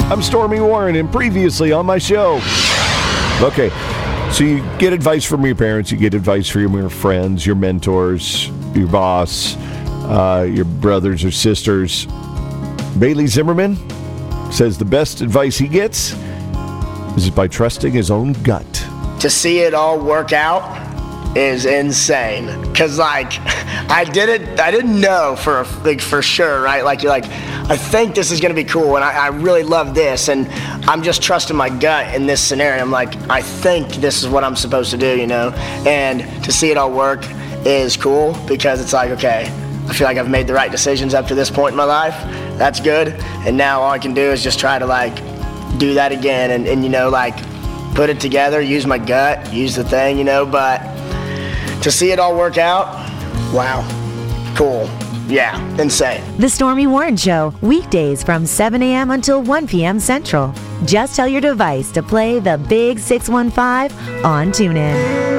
I'm Stormy Warren, and previously on my show. Okay, so you get advice from your parents, you get advice from your friends, your mentors, your boss, your brothers or sisters. Bailey Zimmerman says the best advice he gets is by trusting his own gut. To see it all work out is insane, because like I didn't know for sure, right? Like you're like, I think this is gonna be cool, and I really love this, and I'm just trusting my gut in this scenario. I'm like, I think this is what I'm supposed to do, you know? And to see it all work is cool, because it's like, okay, I feel like I've made the right decisions up to this point in my life. That's good, and now all I can do is just try to like do that again, and you know, like put it together, use my gut, use the thing, you know, but to see it all work out, wow, cool, yeah, insane. The Stormy Warren Show, weekdays from 7 a.m. until 1 p.m. Central. Just tell your device to play the Big 615 on TuneIn.